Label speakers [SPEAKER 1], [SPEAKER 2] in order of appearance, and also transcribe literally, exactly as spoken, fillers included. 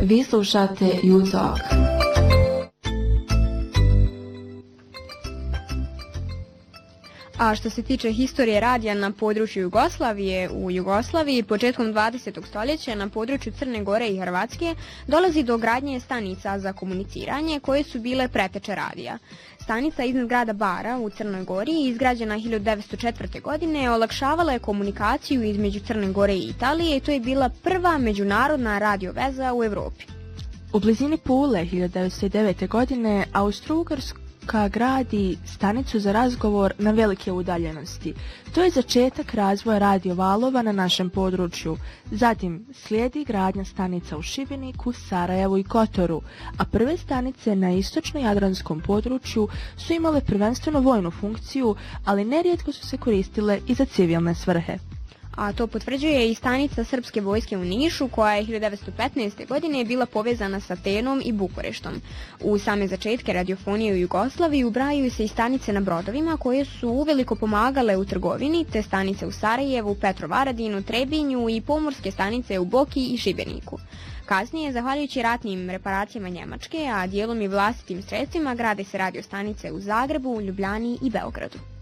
[SPEAKER 1] Vi slušate You Talk.
[SPEAKER 2] A što se tiče historije radija na području Jugoslavije, u Jugoslaviji početkom dvadesetog stoljeća na području Crne Gore i Hrvatske dolazi do gradnje stanica za komuniciranje koje su bile preteče radija. Stanica iznad grada Bara u Crnoj Gori, izgrađena hiljadu devetsto četvrte. godine, olakšavala je komunikaciju između Crne Gore i Italije i to je bila prva međunarodna radioveza u Evropi.
[SPEAKER 3] U blizini Pule hiljadu devetsto devete. godine Austro-Ugarska gradi stanicu za razgovor na velike udaljenosti. To je začetak razvoja radiovalova na našem području. Zatim slijedi gradnja stanica u Šibeniku, Sarajevu i Kotoru, a prve stanice na istočno-jadranskom području su imale prvenstveno vojnu funkciju, ali nerijetko su se koristile i za civilne svrhe.
[SPEAKER 2] A to potvrđuje i stanica srpske vojske u Nišu, koja je hiljadu devetsto petnaeste. godine bila povezana sa Atenom i Bukureštom. U same začetke radiofonije u Jugoslaviji ubrajaju se i stanice na brodovima koje su uveliko pomagale u trgovini, te stanice u Sarajevu, Petrovaradinu, Trebinju i pomorske stanice u Boki i Šibeniku. Kasnije, zahvaljujući ratnim reparacijama Njemačke, a dijelom i vlastitim sredstvima, grade se radiostanice u Zagrebu, Ljubljani i Beogradu.